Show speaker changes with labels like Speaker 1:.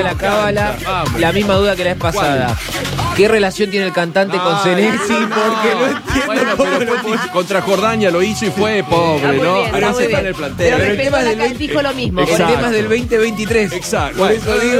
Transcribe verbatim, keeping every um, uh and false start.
Speaker 1: de la cábala, la misma duda que la vez pasada. ¿Qué relación tiene el cantante con Senesi? Porque no entiendo.
Speaker 2: Bueno, pero fue contra Jordania lo hizo y fue pobre, ¿no?
Speaker 3: Bien,
Speaker 2: Ahora
Speaker 3: muy
Speaker 2: se está en
Speaker 3: bien.
Speaker 2: el plantel.
Speaker 3: Pero
Speaker 1: Pero el tema
Speaker 3: respecto a
Speaker 1: del
Speaker 3: la
Speaker 1: veinte
Speaker 3: dijo lo mismo.
Speaker 1: El tema es del veinte veintitrés.
Speaker 2: Exacto.
Speaker 1: Por eso digo.